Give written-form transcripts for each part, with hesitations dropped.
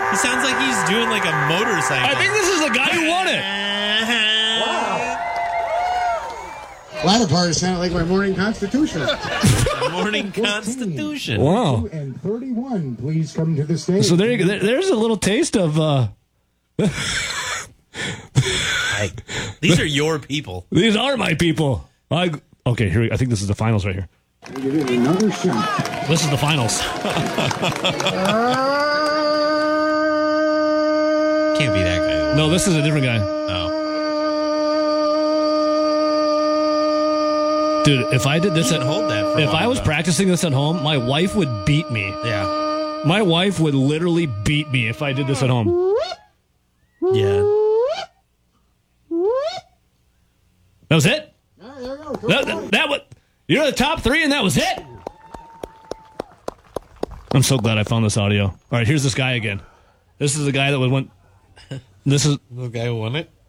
He sounds like he's doing like a motorcycle. I think this is the guy who won it. The latter part sounded like my morning constitution. Morning Constitution. Wow. And 31, please come to the stage. So there's a little taste of... These are your people. These are my people. Okay, here. I think this is the finals right here. Give it another shot. This is the finals. Can't be that guy. No, this is a different guy. Oh. Dude, if I did this at hold that for if long, I was though. practicing this at home, my wife would beat me. Yeah. My wife would literally beat me if I did this at home. Yeah. That was it? There you go. That was, you're the top 3 and that was it? I'm so glad I found this audio. All right, here's this guy again. This is the guy that went. This is The guy who won it?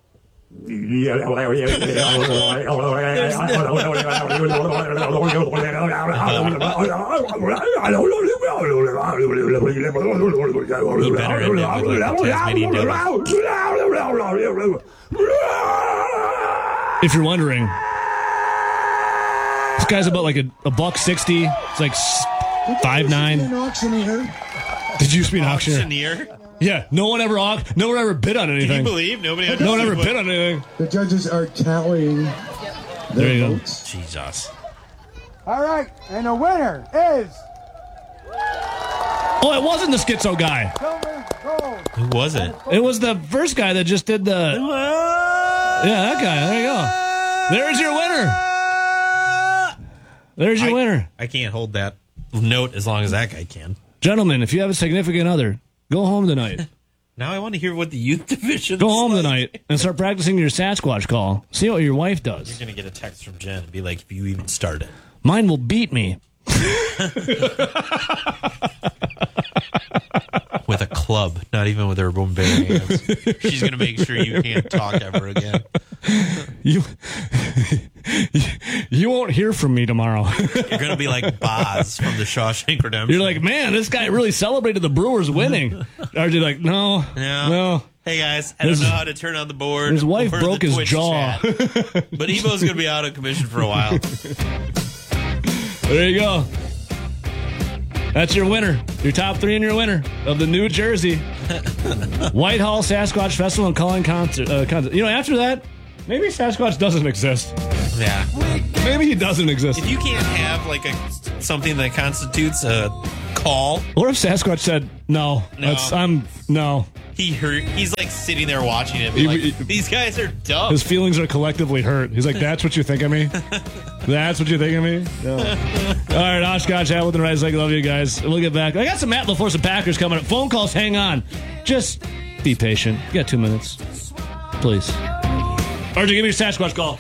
If you're wondering, this guy's about like a $160. It's like 5'9". An auctioneer. Did you speak auctioneer? Auctioneer? Yeah, no one ever bid on Can anything. you believe nobody? No one ever bid on anything. The judges are tallying There their you go. votes. Jesus. All right, and the winner is Oh, it wasn't the schizo guy. Silver Gold. Who was it? It was the first guy that just did the. Yeah, that guy. There you go. There's your winner. There's your winner. I can't hold that note as long as that guy can. Gentlemen, if you have a significant other, go home tonight. Now I want to hear what the youth division Go is home like. tonight and start practicing your Sasquatch call. See what your wife does. You're going to get a text from Jen and be like, if you even started. Mine will beat me. With a club, not even with her own bare hands. She's going to make sure you can't talk ever again. You won't hear from me tomorrow. You're going to be like Boz from the Shawshank Redemption. You're like, man, this guy really celebrated the Brewers winning. Or you're like, no. Hey guys, I don't know how to turn on the board. His wife or broke the his Twitch jaw. chat. But Evo's going to be out of commission for a while. There you go. That's your winner. Your top 3 and your winner of the New Jersey Whitehall Sasquatch Festival and Calling Concert. You know, after that, maybe Sasquatch doesn't exist. Yeah. Maybe he doesn't exist. If you can't have like something that constitutes a call, Or if Sasquatch said, no. No. he's like sitting there watching it. Like, these guys are dumb. His feelings are collectively hurt. He's like, that's what you think of me? That's what you think of me? No. All right, Oshkosh, Hamilton, Rice Lake, love you guys. We'll get back. I got some Matt LaForce and Packers coming up. Phone calls, hang on. Just be patient. You got 2 minutes. Please. RJ, give me your Sasquatch call.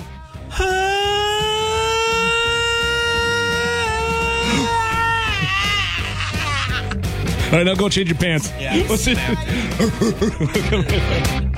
All right, now go change your pants. Yeah. Let's see.